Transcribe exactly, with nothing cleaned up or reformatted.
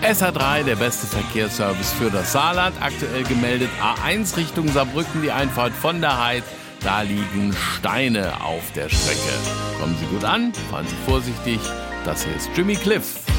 S H drei, der beste Verkehrsservice für das Saarland. Aktuell gemeldet A eins Richtung Saarbrücken, die Einfahrt von der Heid. Da liegen Steine auf der Strecke. Kommen Sie gut an, fahren Sie vorsichtig. Das hier ist Jimmy Cliff.